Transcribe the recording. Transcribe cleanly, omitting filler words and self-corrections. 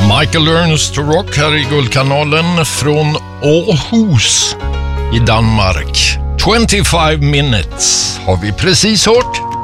Michael Learns to Rock här i Guldkanalen från Åhus i Danmark. 25 minutes har vi precis hört.